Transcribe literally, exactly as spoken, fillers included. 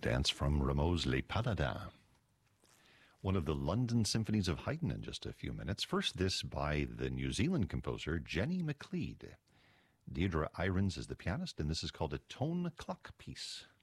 dance from Rameau's Les Paladins. One of the London symphonies of Haydn in just a few minutes. First, this by the New Zealand composer Jenny McLeod. Deirdre Irons is the pianist, and this is called a tone clock piece.